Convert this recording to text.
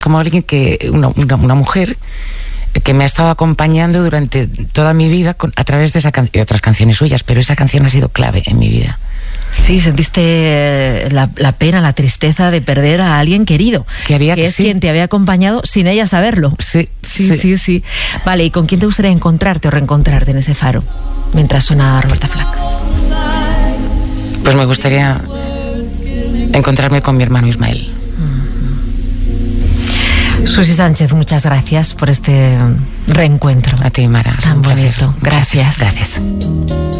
como alguien una mujer que me ha estado acompañando durante toda mi vida a través de esa canción y otras canciones suyas, pero esa canción ha sido clave en mi vida. Sí, sentiste la pena, la tristeza de perder a alguien querido, que es quien te había acompañado sin ella saberlo. Sí. Vale, ¿y con quién te gustaría encontrarte o reencontrarte en ese faro mientras suena Roberta Flack? Pues me gustaría encontrarme con mi hermano Ismael. Susi Sánchez, muchas gracias por este reencuentro. A ti, Mara. Tan bonito. Gracias. Gracias.